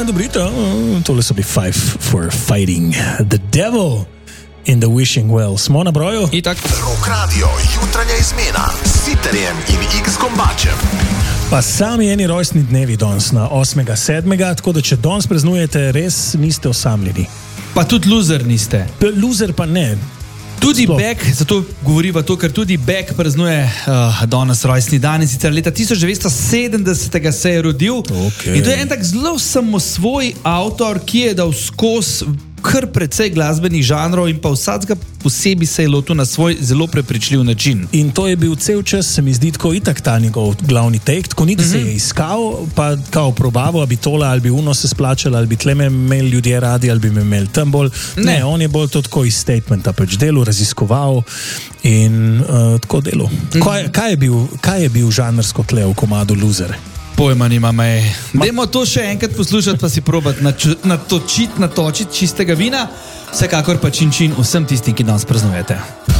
Dobrito. Tole so bili Five for Fighting the Devil in the Wishing Well. Smo na broju? Itak. Rock Radio, jutranja izmena s Sitarjem in X-Kombačem. Pa sami eni rojstni dnevi danes na 8.7., tako da če danes praznujete, res niste osamljeni. Pa tudi loser niste. Loser pa ne. Tudi Beck, zato govoriva to, ker tudi Beck praznuje danes rojstni dan in sicer leta 1970 se je rodil. Okay. In to je en tak zelo samosvoj avtor, ki je dal skozi kar precej glasbenih žanrov in pa vsakega posebej se je lotil na svoj zelo prepričljiv način. In to je bil cel čas, se mi zdi, tako itak ta njegov glavni take, tako ni da se je iskal, pa kao probavo, ali bi tole, ali bi uno se splačalo, ali bi tle me imeli ljudje radi, ali bi me imeli tam bolj. Ne, on je bolj to tako iz statementa pač delal, raziskoval in tako delal. Kaj je bil žanrsko tle v komadu Loser? Pojma nima me. Dajmo to še enkrat poslušati, pa si probati natočiti čistega vina. Vsekakor pa čin vsem tistim, ki danes praznujete.